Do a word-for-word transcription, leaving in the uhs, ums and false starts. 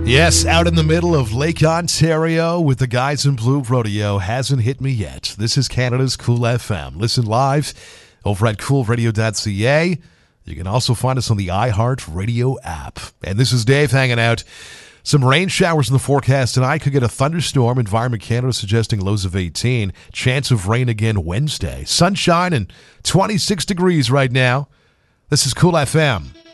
Yes, out in the middle of Lake Ontario with the guys in Blue Rodeo hasn't hit me yet. This is Canada's Cool F M. Listen live over at cool radio dot c a. You can also find us on the iHeartRadio app. And this is Dave hanging out. Some rain showers in the forecast tonight. Could get a thunderstorm. Environment Canada suggesting lows of eighteen. Chance of rain again Wednesday. Sunshine and twenty-six degrees right now. This is Cool F M.